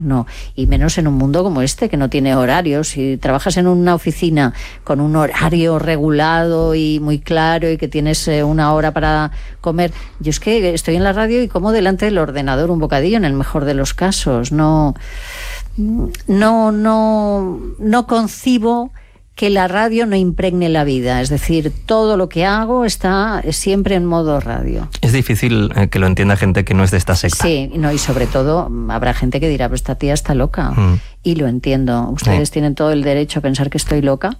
No, y menos en un mundo como este que no tiene horarios. Si trabajas en una oficina con un horario regulado y muy claro y que tienes una hora para comer, yo es que estoy en la radio y como delante del ordenador un bocadillo en el mejor de los casos. No concibo que la radio no impregne la vida, es decir, todo lo que hago está siempre en modo radio. Es difícil que lo entienda gente que no es de esta secta. Sí, no, y sobre todo habrá gente que dirá, pues esta tía está loca, y lo entiendo. Ustedes tienen todo el derecho a pensar que estoy loca,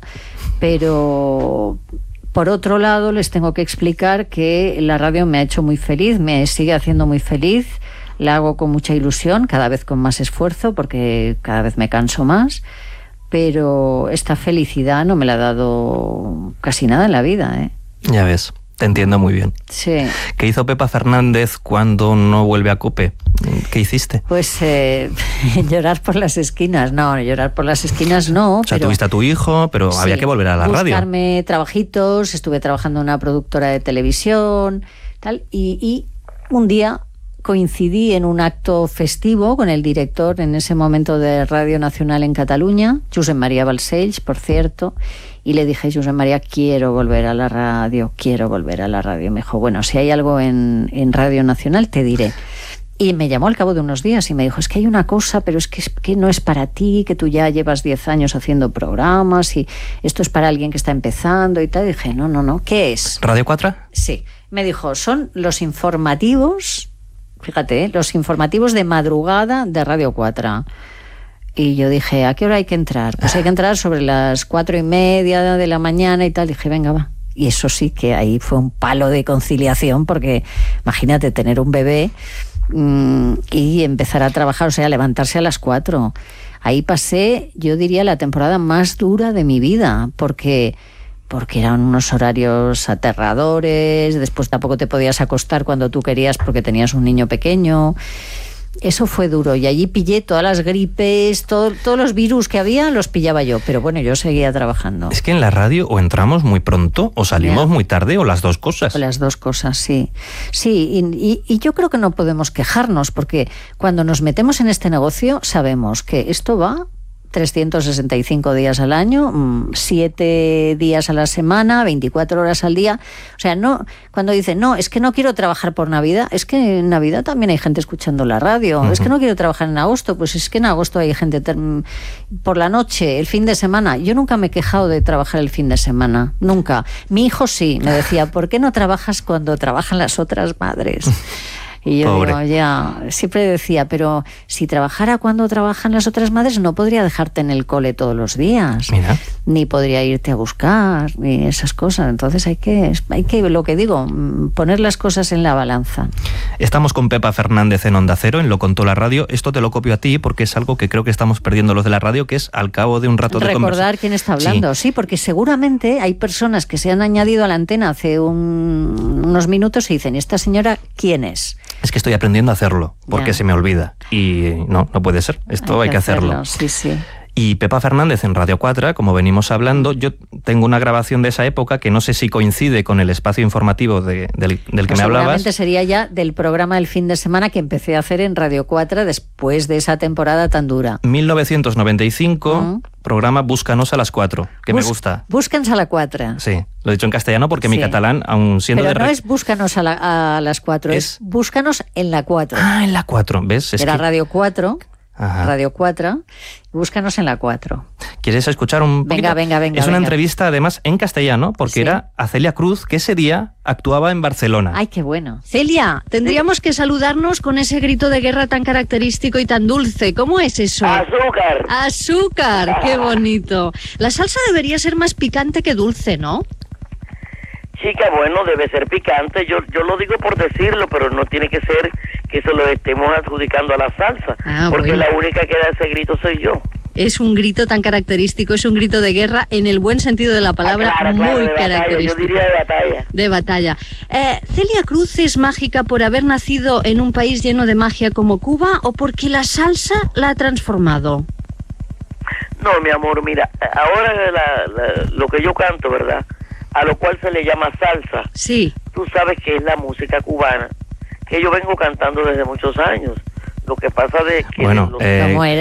pero por otro lado les tengo que explicar que la radio me ha hecho muy feliz, me sigue haciendo muy feliz, la hago con mucha ilusión, cada vez con más esfuerzo, porque cada vez me canso más. Pero esta felicidad no me la ha dado casi nada en la vida, ¿eh? Ya ves, te entiendo muy bien. Sí. ¿Qué hizo Pepa Fernández cuando no vuelve a COPE? ¿Qué hiciste? Pues llorar por las esquinas. No, llorar por las esquinas no. O sea, pero tuviste a tu hijo, pero sí, había que volver a la radio. Buscarme trabajitos, estuve trabajando en una productora de televisión, tal, y un día coincidí en un acto festivo con el director en ese momento de Radio Nacional en Cataluña, Josep María Balcells, por cierto, y le dije, Josep María, quiero volver a la radio. Me dijo, bueno, si hay algo en Radio Nacional te diré. Y me llamó al cabo de unos días y me dijo, es que hay una cosa, pero es que no es para ti, que tú ya llevas 10 años haciendo programas y esto es para alguien que está empezando y tal. Y dije, no, ¿qué es? ¿Radio 4? Sí. Me dijo, son los informativos. Fíjate, los informativos de madrugada de Radio 4. Y yo dije, ¿a qué hora hay que entrar? Pues hay que entrar sobre las 4:30 de la mañana y tal. Dije, venga, va. Y eso sí que ahí fue un palo de conciliación, porque imagínate tener un bebé y empezar a trabajar, o sea, levantarse a las 4. Ahí pasé, yo diría, la temporada más dura de mi vida, porque eran unos horarios aterradores, después tampoco te podías acostar cuando tú querías porque tenías un niño pequeño. Eso fue duro, y allí pillé todas las gripes, todos los virus que había los pillaba yo, pero bueno, yo seguía trabajando. Es que en la radio o entramos muy pronto o salimos muy tarde, o las dos cosas. O las dos cosas, sí. Sí, y yo creo que no podemos quejarnos, porque cuando nos metemos en este negocio sabemos que esto va 365 días al año, 7 días a la semana, 24 horas al día. O sea, no, cuando dicen, no, es que no quiero trabajar por Navidad, es que en Navidad también hay gente escuchando la radio. Es que no quiero trabajar en agosto, pues es que en agosto hay gente por la noche, el fin de semana. Yo nunca me he quejado de trabajar el fin de semana, nunca. Mi hijo sí, me decía, ¿por qué no trabajas cuando trabajan las otras madres? Y yo Pobre. digo, ya, siempre decía, pero si trabajara cuando trabajan las otras madres, no podría dejarte en el cole todos los días. Mira. Ni podría irte a buscar, ni esas cosas. Entonces hay que, lo que digo, poner las cosas en la balanza. Estamos con Pepa Fernández en Onda Cero, en Lo Contó la Radio. Esto te lo copio a ti porque es algo que creo que estamos perdiendo los de la radio, que es al cabo de un rato de conversación. Recordar quién está hablando, sí, porque seguramente hay personas que se han añadido a la antena hace unos minutos y dicen, ¿esta señora quién es? Es que estoy aprendiendo a hacerlo, porque Ya. se me olvida. Y no puede ser. Esto hay que hacerlo. Sí, sí. Y Pepa Fernández en Radio 4, como venimos hablando, yo tengo una grabación de esa época que no sé si coincide con el espacio informativo del que me hablabas. Seguramente sería ya del programa del fin de semana que empecé a hacer en Radio 4 después de esa temporada tan dura. 1995, programa Búscanos a las 4, que me gusta. Búscanos a las 4. Sí, lo he dicho en castellano porque Sí. mi catalán, aun siendo Pero de... no es búscanos a las 4, es búscanos en la 4. Ah, en la 4, ¿ves? Era Radio 4, Ajá. Radio 4, búscanos en la 4. ¿Quieres escuchar un poquito? Venga. Es una entrevista, además, en castellano, porque Sí. era a Celia Cruz, que ese día actuaba en Barcelona. Ay, qué bueno. Celia, tendríamos que saludarnos con ese grito de guerra tan característico y tan dulce. ¿Cómo es eso? ¡Azúcar! ¡Azúcar! ¡Qué bonito! La salsa debería ser más picante que dulce, ¿no? Chica, bueno, debe ser picante. Yo lo digo por decirlo, pero no tiene que ser que se lo estemos adjudicando a la salsa. Porque bueno. la única que da ese grito soy yo. Es un grito tan característico, es un grito de guerra en el buen sentido de la palabra, Claro, muy de batalla, característico. yo diría de batalla. De batalla. ¿Celia Cruz es mágica por haber nacido en un país lleno de magia como Cuba o porque la salsa la ha transformado? No, mi amor, mira, ahora lo que yo canto, ¿verdad? A lo cual se le llama salsa. Sí. Tú sabes que es la música cubana, que yo vengo cantando desde muchos años. Lo que pasa de que... Bueno, ¿Cómo era?